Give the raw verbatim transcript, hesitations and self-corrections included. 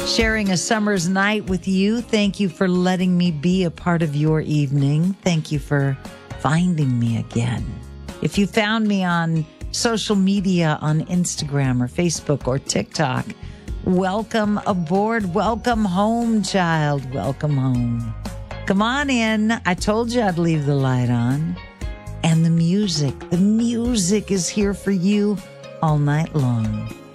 Sharing a summer's night with you. Thank you for letting me be a part of your evening. Thank you for finding me again. If you found me on social media, on Instagram or Facebook or TikTok, welcome aboard. Welcome home, child. Welcome home. Come on in. I told you I'd leave the light on. And the music, the music is here for you all night long.